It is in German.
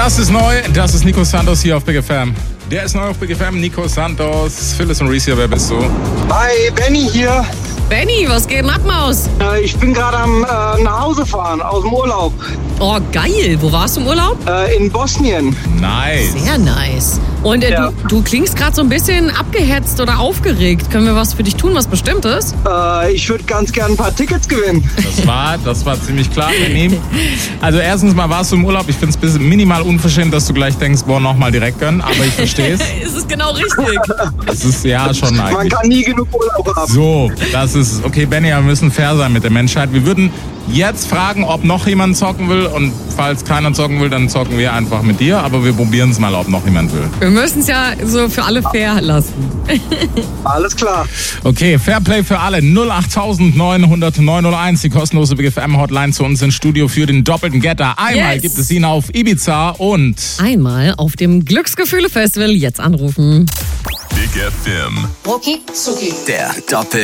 Das ist neu, das ist Nico Santos hier auf Big FM. Der ist neu auf Big FM, Nico Santos, Phyllis und Reese hier, wer bist du? Hi, Benny hier. Benny, was geht denn ab, Maus? Ich bin gerade am nach Hause fahren, aus dem Urlaub. Oh, geil. Wo warst du im Urlaub? In Bosnien. Nice. Sehr nice. Und Ja. du klingst gerade so ein bisschen abgehetzt oder aufgeregt. Können wir was für dich tun, was Bestimmtes? Ich würde ganz gern ein paar Tickets gewinnen. Das war ziemlich klar. Wir nehmen. Also erstens mal warst du im Urlaub. Ich finde es ein bisschen minimal unverschämt, dass du gleich denkst, boah, nochmal direkt gönnen. Aber ich verstehe es. Ist es genau richtig? Das ist ja schon Man eigentlich. kann nie genug Urlaub haben. So, das ist, okay, Benny, wir müssen fair sein mit der Menschheit. Wir würden jetzt fragen, ob noch jemand zocken will, und falls keiner zocken will, dann zocken wir einfach mit dir, aber wir probieren es mal, ob noch jemand will. Wir müssen es ja so für alle fair lassen. Alles klar. Okay, Fairplay für alle, 08900 901, die kostenlose Big FM Hotline zu uns ins Studio für den doppelten Getter. Einmal Yes. gibt es ihn auf Ibiza und Einmal auf dem Glücksgefühle-Festival jetzt anrufen. Big FM. Rucki Zucki. Der Doppel